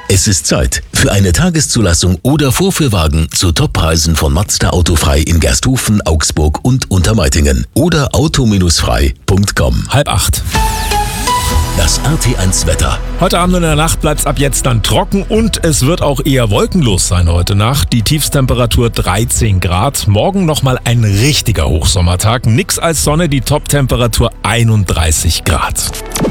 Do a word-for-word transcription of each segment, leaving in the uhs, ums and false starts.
Es ist Zeit für eine Tageszulassung oder Vorführwagen zu Toppreisen von Mazda Autofrei in Gersthofen, Augsburg und Untermeitingen oder auto frei punkt com. Halb acht. Das R T eins Wetter. Heute Abend und in der Nacht bleibt es ab jetzt dann trocken und es wird auch eher wolkenlos sein heute Nacht. Die Tiefstemperatur dreizehn Grad. Morgen nochmal ein richtiger Hochsommertag. Nix als Sonne, die Toptemperatur einunddreißig Grad.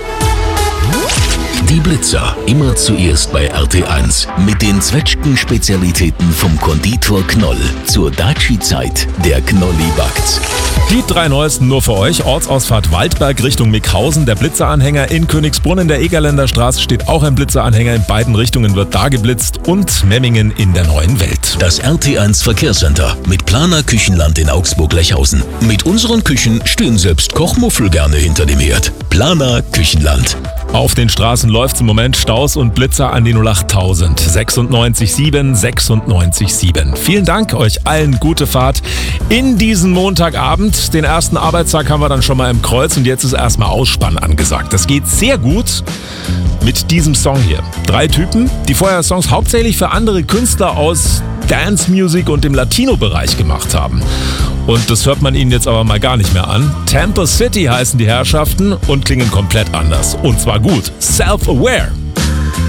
Die Blitzer, immer zuerst bei R T eins. Mit den Zwetschgen-Spezialitäten vom Konditor Knoll. Zur Daci-Zeit, der Knolli backt. Die drei neuesten nur für euch. Ortsausfahrt Waldberg Richtung Mickhausen. Der Blitzeranhänger in Königsbrunn in der Egerländer Straße steht auch ein Blitzeranhänger. In beiden Richtungen wird da geblitzt. Und Memmingen in der Neuen Welt. Das R T eins Verkehrscenter mit Planer Küchenland in Augsburg-Lechhausen. Mit unseren Küchen stehen selbst Kochmuffel gerne hinter dem Herd. Planer Küchenland. Auf den Straßen läuft's im Moment. Staus und Blitzer an die null acht tausend sechsundneunzig sieben sechsundneunzig sieben. Vielen Dank euch allen, gute Fahrt in diesen Montagabend. Den ersten Arbeitstag haben wir dann schon mal im Kreuz und jetzt ist erstmal Ausspann angesagt. Das geht sehr gut mit diesem Song hier. Drei Typen, die vorher Songs hauptsächlich für andere Künstler aus Dance Music und dem Latino-Bereich gemacht haben. Und das hört man ihnen jetzt aber mal gar nicht mehr an. Tampa City heißen die Herrschaften und klingen komplett anders. Und zwar gut. Self-Aware.